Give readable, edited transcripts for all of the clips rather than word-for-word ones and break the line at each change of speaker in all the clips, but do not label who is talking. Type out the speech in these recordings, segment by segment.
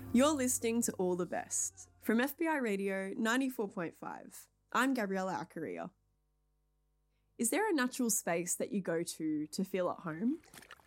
You're listening to All the Best from FBI Radio 94.5. I'm Gabriella Acaria. Is there a natural space that you go to feel at home?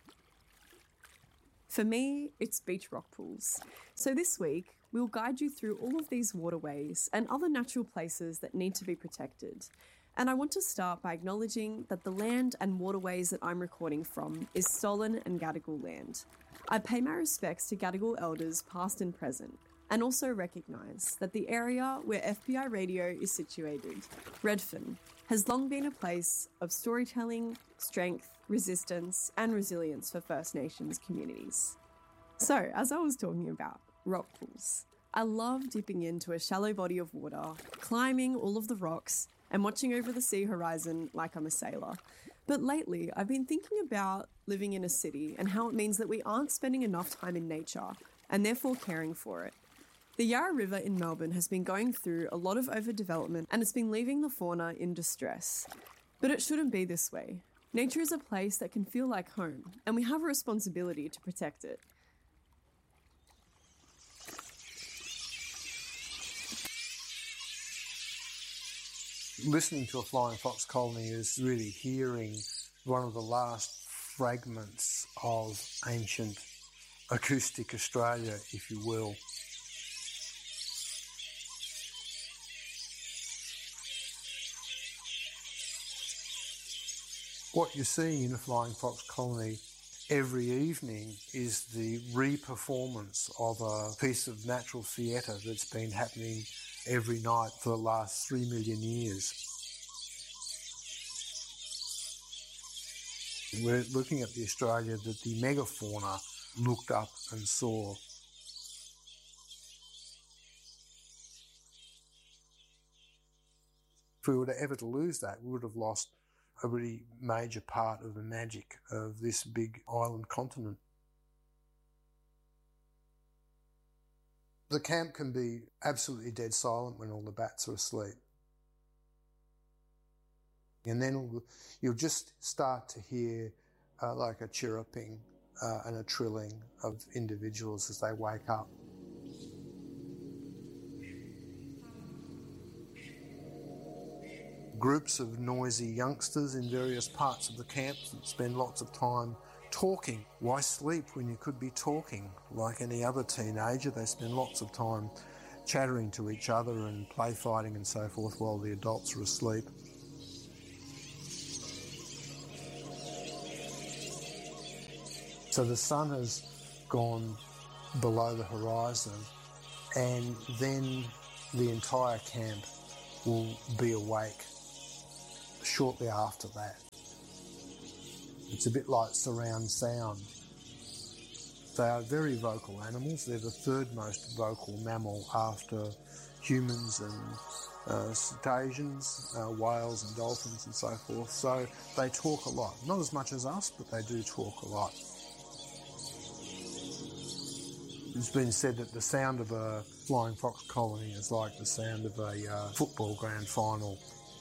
For me, it's beach rock pools. So this week, we'll guide you through all of these waterways and other natural places that need to be protected. And I want to start by acknowledging that the land and waterways that I'm recording from is Stolen and Gadigal land. I pay my respects to Gadigal elders past and present, and also recognise that the area where FBI Radio is situated, Redfern, has long been a place of storytelling, strength, resistance and resilience for First Nations communities. So, as I was talking about, rock pools. I love dipping into a shallow body of water, climbing all of the rocks, and watching over the sea horizon like I'm a sailor. But lately, I've been thinking about living in a city and how it means that we aren't spending enough time in nature and therefore caring for it. The Yarra River in Melbourne has been going through a lot of overdevelopment and it's been leaving the fauna in distress. But it shouldn't be this way. Nature is a place that can feel like home, and we have a responsibility to protect it.
Listening to a flying fox colony is really hearing one of the last fragments of ancient acoustic Australia, if you will. What you're seeing in a flying fox colony every evening is the re-performance of a piece of natural theatre that's been happening every night for the last 3 million years. We're looking at the Australia that the megafauna looked up and saw. If we were ever to lose that, we would have lost a really major part of the magic of this big island continent. The camp can be absolutely dead silent when all the bats are asleep. And then you'll just start to hear like a chirruping and a trilling of individuals as they wake up. Groups of noisy youngsters in various parts of the camp that spend lots of time talking. Why sleep when you could be talking? Like any other teenager, they spend lots of time chattering to each other and play fighting and so forth while the adults are asleep. So the sun has gone below the horizon, and then the entire camp will be awake shortly after that. It's a bit like surround sound. They are very vocal animals. They're the third most vocal mammal after humans and cetaceans, whales and dolphins and so forth. So they talk a lot. Not as much as us, but they do talk a lot. It's been said that the sound of a flying fox colony is like the sound of a football grand final.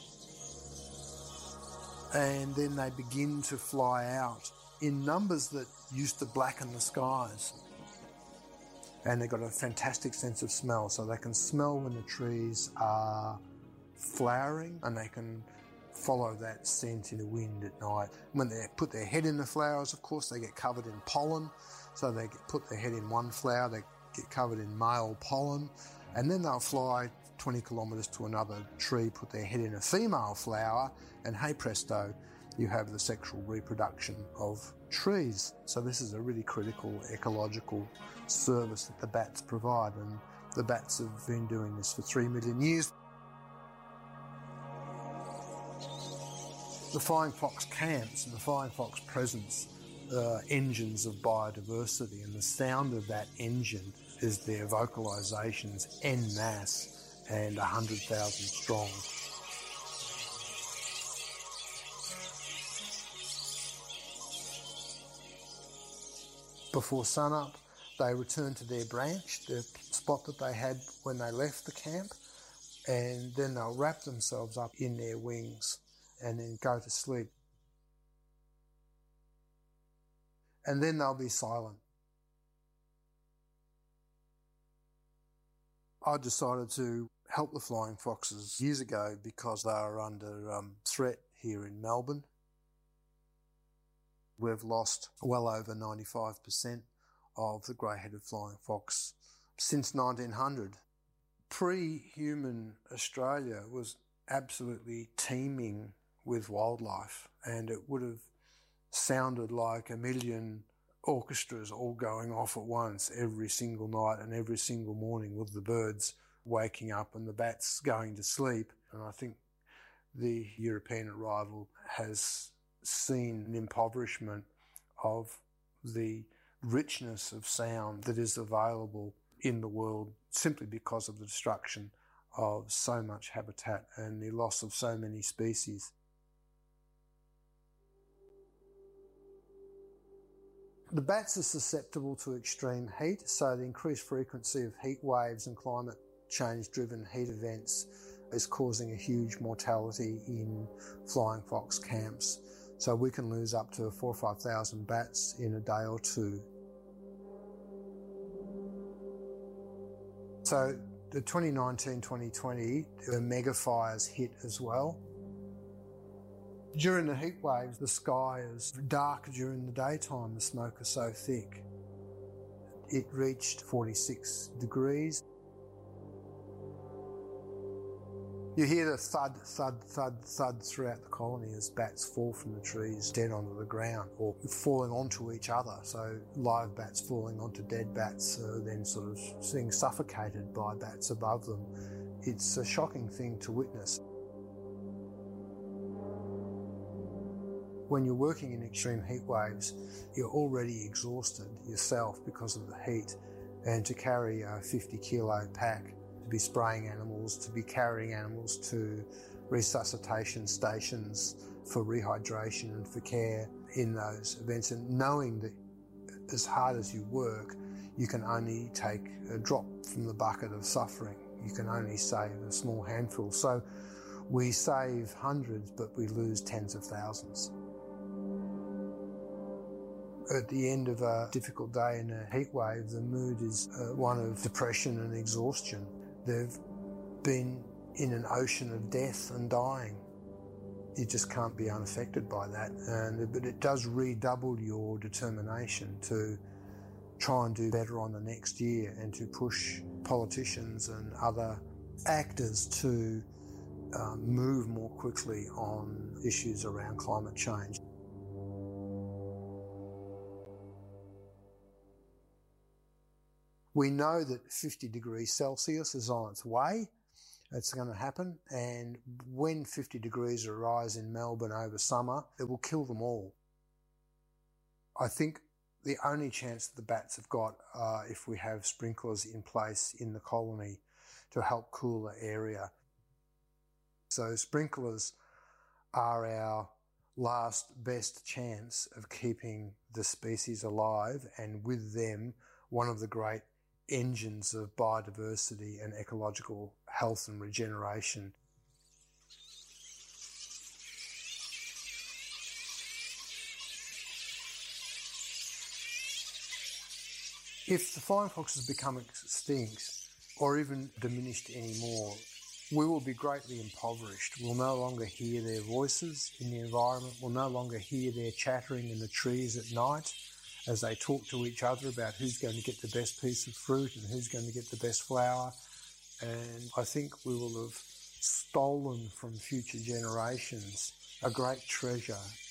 And then they begin to fly out in numbers that used to blacken the skies. And they've got a fantastic sense of smell, so they can smell when the trees are flowering and they can follow that scent in the wind at night. When they put their head in the flowers, of course, they get covered in pollen. So they put their head in one flower, they get covered in male pollen, and then they'll fly 20 kilometres to another tree, put their head in a female flower, and hey presto, you have the sexual reproduction of trees. So this is a really critical ecological service that the bats provide, and the bats have been doing this for 3 million years. The flying fox camps and the flying fox presence are engines of biodiversity, and the sound of that engine is their vocalisations en masse and 100,000 strong. Before sunup, they return to their branch, the spot that they had when they left the camp, and then they'll wrap themselves up in their wings and then go to sleep. And then they'll be silent. I decided to help the flying foxes years ago because they are under threat here in Melbourne. We've lost well over 95% of the grey-headed flying fox since 1900. Pre-human Australia was absolutely teeming with wildlife, and it would have sounded like a million orchestras all going off at once every single night and every single morning, with the birds waking up and the bats going to sleep. And I think the European arrival has seen an impoverishment of the richness of sound that is available in the world simply because of the destruction of so much habitat and the loss of so many species. The bats are susceptible to extreme heat, so the increased frequency of heat waves and climate change-driven heat events is causing a huge mortality in flying fox camps. So we can lose up to 4,000 or 5,000 bats in a day or two. So the 2019-2020, the mega fires hit as well. During the heat waves, the sky is dark during the daytime. The smoke is so thick. It reached 46 degrees. You hear the thud, thud, thud, thud throughout the colony as bats fall from the trees dead onto the ground or falling onto each other. So live bats falling onto dead bats, then sort of being suffocated by bats above them. It's a shocking thing to witness. When you're working in extreme heat waves, you're already exhausted yourself because of the heat, and to carry a 50 kilo pack, to be spraying animals, to be carrying animals to resuscitation stations for rehydration and for care in those events, and knowing that as hard as you work, you can only take a drop from the bucket of suffering. You can only save a small handful. So we save hundreds, but we lose tens of thousands. At the end of a difficult day in a heat wave, the mood is one of depression and exhaustion. They've been in an ocean of death and dying. You just can't be unaffected by that, but it does redouble your determination to try and do better on the next year and to push politicians and other actors to move more quickly on issues around climate change. We know that 50 degrees Celsius is on its way. It's going to happen. And when 50 degrees rise in Melbourne over summer, it will kill them all. I think the only chance that the bats have got if we have sprinklers in place in the colony to help cool the area. So sprinklers are our last best chance of keeping the species alive, and with them, one of the great engines of biodiversity and ecological health and regeneration. If the flying foxes become extinct or even diminished anymore, we will be greatly impoverished. We'll no longer hear their voices in the environment. We'll no longer hear their chattering in the trees at night as they talk to each other about who's going to get the best piece of fruit and who's going to get the best flower. And I think we will have stolen from future generations a great treasure.